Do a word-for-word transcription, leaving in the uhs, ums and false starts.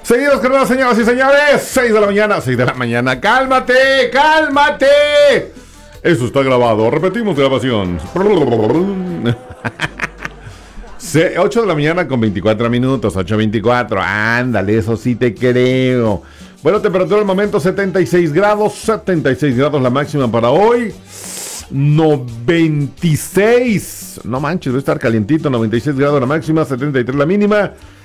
Seguidos con las señoras y señores, seis de la mañana, seis de la mañana, cálmate, cálmate. Eso está grabado, repetimos grabación. ocho de la mañana con veinticuatro minutos, ocho veinticuatro, ándale, eso sí te creo. Bueno, temperatura del momento setenta y seis grados, setenta y seis grados la máxima para hoy. noventa y seis, no manches, debe estar calientito, noventa y seis grados la máxima, setenta y tres la mínima.